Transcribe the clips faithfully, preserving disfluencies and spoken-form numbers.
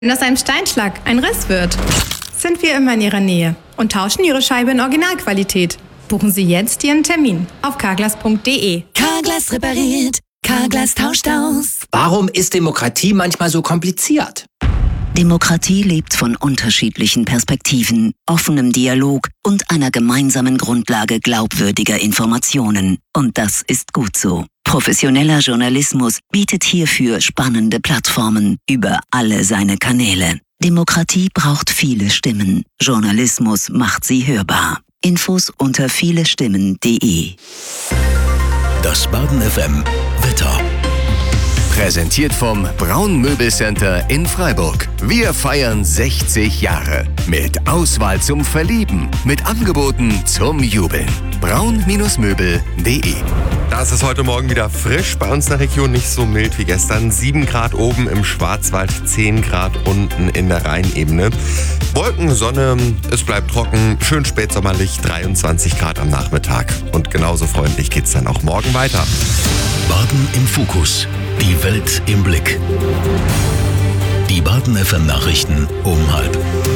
Wenn aus einem Steinschlag ein Riss wird, sind wir immer in Ihrer Nähe und tauschen Ihre Scheibe in Originalqualität. Buchen Sie jetzt Ihren Termin auf carglass punkt de. Carglass repariert, Carglass tauscht aus. Warum ist Demokratie manchmal so kompliziert? Demokratie lebt von unterschiedlichen Perspektiven, offenem Dialog und einer gemeinsamen Grundlage glaubwürdiger Informationen. Und das ist gut so. Professioneller Journalismus bietet hierfür spannende Plattformen über alle seine Kanäle. Demokratie braucht viele Stimmen. Journalismus macht sie hörbar. Infos unter vielestimmen punkt de. Das Baden F M Wetter. Präsentiert vom Braun Möbelcenter in Freiburg. Wir feiern sechzig Jahre. Mit Auswahl zum Verlieben. Mit Angeboten zum Jubeln. braun Möbel punkt de. Da ist es heute Morgen wieder frisch. Bei uns in der Region nicht so mild wie gestern. sieben Grad oben im Schwarzwald, zehn Grad unten in der Rheinebene. Wolken, Sonne, es bleibt trocken, schön spätsommerlich, dreiundzwanzig Grad am Nachmittag. Und genauso freundlich geht's dann auch morgen weiter. Baden im Fokus. Die Welt im Blick. Die Baden F M Nachrichten um halb.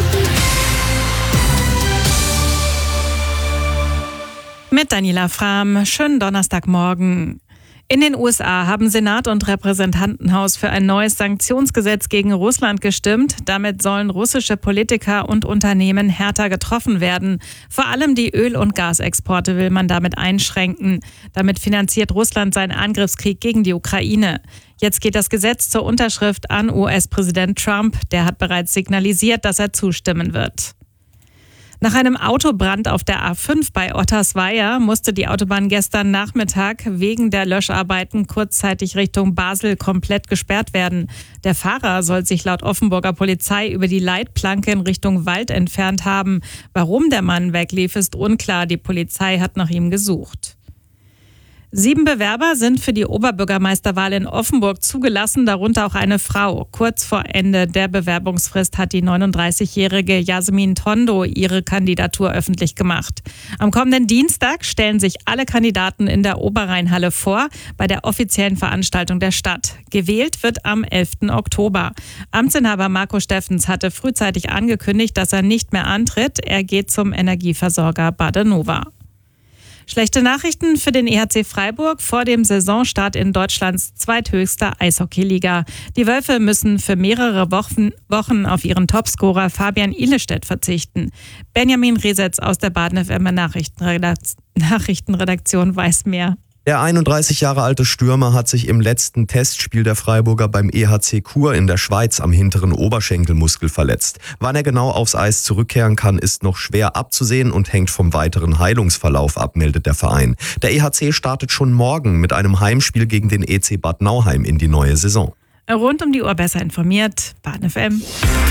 Mit Daniela Frahm. Schönen Donnerstagmorgen. In den U S A haben Senat und Repräsentantenhaus für ein neues Sanktionsgesetz gegen Russland gestimmt. Damit sollen russische Politiker und Unternehmen härter getroffen werden. Vor allem die Öl- und Gasexporte will man damit einschränken. Damit finanziert Russland seinen Angriffskrieg gegen die Ukraine. Jetzt geht das Gesetz zur Unterschrift an U S-Präsident Trump. Der hat bereits signalisiert, dass er zustimmen wird. Nach einem Autobrand auf der A fünf bei Ottersweier musste die Autobahn gestern Nachmittag wegen der Löscharbeiten kurzzeitig Richtung Basel komplett gesperrt werden. Der Fahrer soll sich laut Offenburger Polizei über die Leitplanke in Richtung Wald entfernt haben. Warum der Mann weglief, ist unklar. Die Polizei hat nach ihm gesucht. Sieben Bewerber sind für die Oberbürgermeisterwahl in Offenburg zugelassen, darunter auch eine Frau. Kurz vor Ende der Bewerbungsfrist hat die neununddreißigjährige Jasmin Tondo ihre Kandidatur öffentlich gemacht. Am kommenden Dienstag stellen sich alle Kandidaten in der Oberrheinhalle vor, bei der offiziellen Veranstaltung der Stadt. Gewählt wird am elften Oktober. Amtsinhaber Marco Steffens hatte frühzeitig angekündigt, dass er nicht mehr antritt. Er geht zum Energieversorger Badenova. Schlechte Nachrichten für den E H C Freiburg vor dem Saisonstart in Deutschlands zweithöchster Eishockeyliga. Die Wölfe müssen für mehrere Wochen, Wochen auf ihren Topscorer Fabian Ihlestedt verzichten. Benjamin Resetz aus der Baden F M Nachrichtenredaktion weiß mehr. Der einunddreißig Jahre alte Stürmer hat sich im letzten Testspiel der Freiburger beim E H C Chur in der Schweiz am hinteren Oberschenkelmuskel verletzt. Wann er genau aufs Eis zurückkehren kann, ist noch schwer abzusehen und hängt vom weiteren Heilungsverlauf ab, meldet der Verein. Der E H C startet schon morgen mit einem Heimspiel gegen den E C Bad Nauheim in die neue Saison. Rund um die Uhr besser informiert, Baden F M.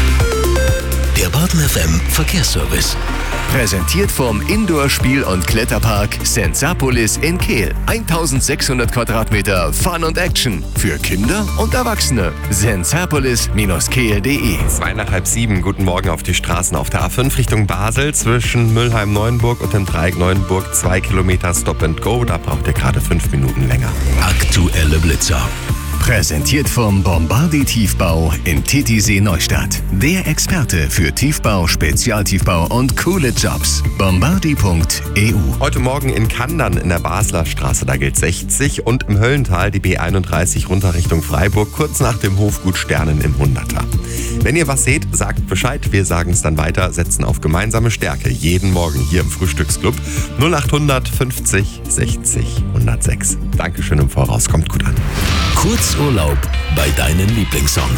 Der Baden F M Verkehrsservice. Präsentiert vom Indoor-Spiel- und Kletterpark Sensapolis in Kehl. eintausendsechshundert Quadratmeter Fun und Action für Kinder und Erwachsene. sensapolis Bindestrich kehl punkt de. Zwei nach halb sieben, guten Morgen auf die Straßen auf der A fünf Richtung Basel zwischen Mülheim-Neuenburg und dem Dreieck Neuenburg. Zwei Kilometer Stop and Go, da braucht ihr gerade fünf Minuten länger. Aktuelle Blitzer. Präsentiert vom Bombardi Tiefbau in Titisee Neustadt. Der Experte für Tiefbau, Spezialtiefbau und coole Jobs. bombardi punkt e u. Heute Morgen in Kandern in der Basler Straße, da gilt sechzig und im Höllental die B einunddreißig runter Richtung Freiburg, kurz nach dem Hofgut Sternen im Hunderter. Wenn ihr was seht, sagt Bescheid, wir sagen es dann weiter, setzen auf gemeinsame Stärke jeden Morgen hier im Frühstücksclub null achthundert fünfzig sechzig hundertsechs. Dankeschön im Voraus, kommt gut an. Kurzurlaub bei deinen Lieblingssongs.